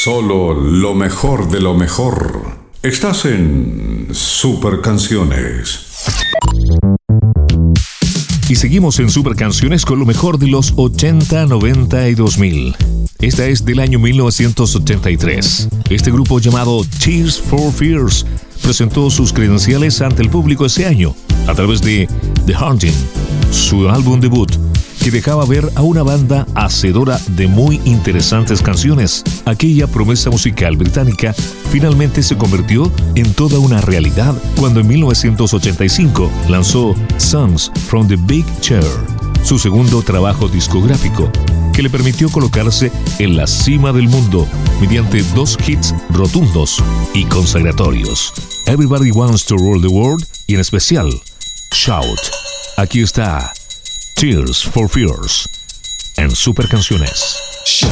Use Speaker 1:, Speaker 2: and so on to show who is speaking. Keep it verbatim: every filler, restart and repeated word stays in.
Speaker 1: Solo lo mejor de lo mejor. Estás en Super Canciones.
Speaker 2: Y seguimos en Super Canciones con lo mejor de los ochenta, noventa y dos mil. Esta es del año mil novecientos ochenta y tres. Este grupo llamado Tears for Fears presentó sus credenciales ante el público ese año a través de The Haunting, su álbum debut, que dejaba ver a una banda hacedora de muy interesantes canciones. Aquella promesa musical británica finalmente se convirtió en toda una realidad cuando en mil novecientos ochenta y cinco lanzó Songs from the Big Chair, su segundo trabajo discográfico, que le permitió colocarse en la cima del mundo mediante dos hits rotundos y consagratorios: Everybody Wants to Rule the World y en especial Shout. Aquí está Tears for Fears en Super Canciones.
Speaker 3: Shout,